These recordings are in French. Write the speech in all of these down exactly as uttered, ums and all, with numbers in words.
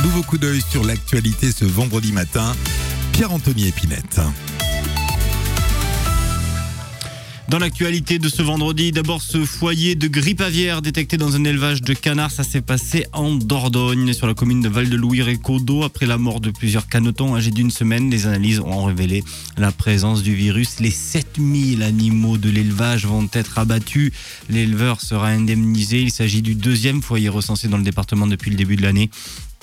Nouveau coup d'œil sur l'actualité ce vendredi matin. Pierre-Anthony Épinette. Dans l'actualité de ce vendredi, d'abord ce foyer de grippe aviaire détecté dans un élevage de canards. Ça s'est passé en Dordogne, sur la commune de Val-de-Louis-Récodo. Après la mort de plusieurs canetons âgés d'une semaine, les analyses ont révélé la présence du virus. Les sept mille animaux de l'élevage vont être abattus. L'éleveur sera indemnisé. Il s'agit du deuxième foyer recensé dans le département depuis le début de l'année.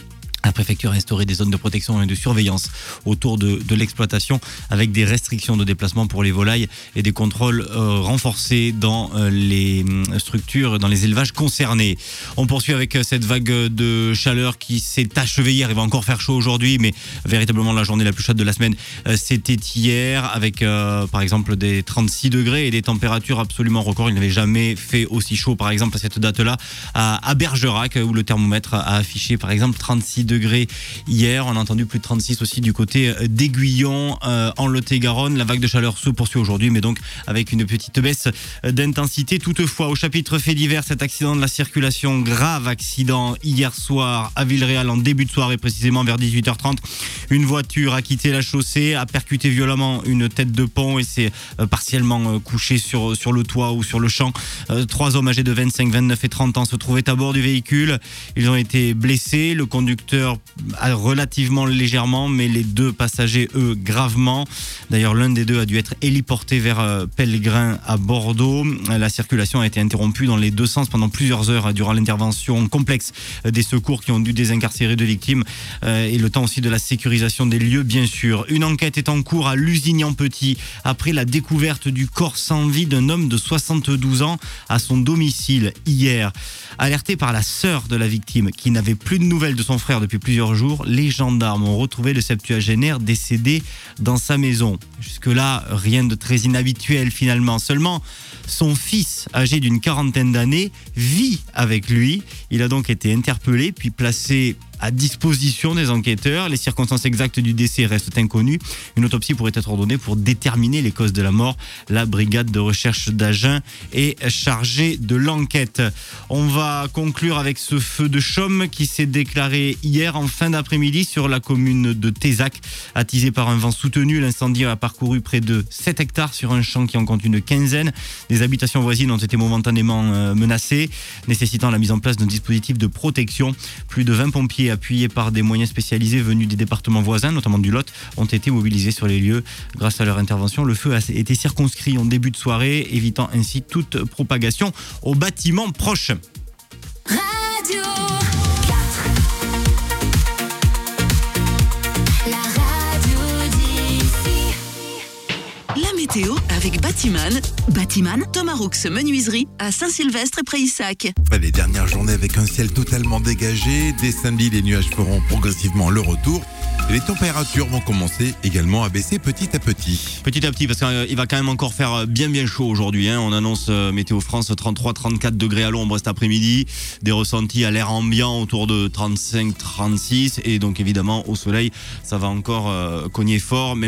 La préfecture a instauré des zones de protection et de surveillance autour de, de l'exploitation, avec des restrictions de déplacement pour les volailles et des contrôles euh, renforcés dans euh, les structures, dans les élevages concernés. On poursuit avec euh, cette vague de chaleur qui s'est achevée hier. Il va encore faire chaud aujourd'hui, mais véritablement la journée la plus chaude de la semaine, euh, c'était hier, avec euh, par exemple des trente-six degrés et des températures absolument records. Il n'avait jamais fait aussi chaud, par exemple, à cette date-là, à, à Bergerac, où le thermomètre a affiché par exemple trente-six degrés hier. On a entendu plus de trente-six aussi du côté d'Aiguillon euh, en Lot-et-Garonne. La vague de chaleur se poursuit aujourd'hui, mais donc avec une petite baisse d'intensité. Toutefois, au chapitre fait divers, cet accident de la circulation, grave accident hier soir à Villeréal en début de soirée, précisément vers dix-huit heures trente. Une voiture a quitté la chaussée, a percuté violemment une tête de pont et s'est euh, partiellement euh, couché sur, sur le toit ou sur le champ. Euh, trois hommes âgés de vingt-cinq, vingt-neuf et trente ans se trouvaient à bord du véhicule. Ils ont été blessés. Le conducteur relativement légèrement, mais les deux passagers, eux, gravement. D'ailleurs, l'un des deux a dû être héliporté vers euh, Pellegrin à Bordeaux. La circulation a été interrompue dans les deux sens pendant plusieurs heures durant l'intervention complexe des secours qui ont dû désincarcérer deux victimes euh, et le temps aussi de la sécurisation des lieux, bien sûr. Une enquête est en cours à Lusignan-Petit après la découverte du corps sans vie d'un homme de soixante-douze ans à son domicile hier. Alerté par la sœur de la victime qui n'avait plus de nouvelles de son frère depuis plusieurs jours, les gendarmes ont retrouvé le septuagénaire décédé dans sa maison. Jusque-là, rien de très inhabituel finalement. Seulement, son fils, âgé d'une quarantaine d'années, vit avec lui. Il a donc été interpellé puis placé à disposition des enquêteurs. Les circonstances exactes du décès restent inconnues. Une autopsie pourrait être ordonnée pour déterminer les causes de la mort. La brigade de recherche d'Agen est chargée de l'enquête. On va conclure avec ce feu de chaume qui s'est déclaré hier en fin d'après-midi sur la commune de Tézac. Attisé par un vent soutenu, l'incendie a parcouru près de sept hectares sur un champ qui en compte une quinzaine. Des habitations voisines ont été momentanément menacées, nécessitant la mise en place d'un dispositif de protection. Plus de vingt pompiers appuyés par des moyens spécialisés venus des départements voisins, notamment du Lot, ont été mobilisés sur les lieux. Grâce à leur intervention, le feu a été circonscrit en début de soirée, évitant ainsi toute propagation aux bâtiments proches. Radio quatre. La radio d'ici. La météo avec Batiman. Batiman, Thomas Roux Menuiserie à Saint-Sylvestre et Prayssac. Les dernières journées avec un ciel totalement dégagé. Dès samedi, les nuages feront progressivement le retour. Et les températures vont commencer également à baisser petit à petit. Petit à petit, parce qu'il va quand même encore faire bien bien chaud aujourd'hui. Hein. On annonce euh, Météo France trente-trois à trente-quatre degrés à l'ombre cet après-midi. Des ressentis à l'air ambiant autour de trente-cinq à trente-six. Et donc évidemment, au soleil, ça va encore euh, cogner fort. Même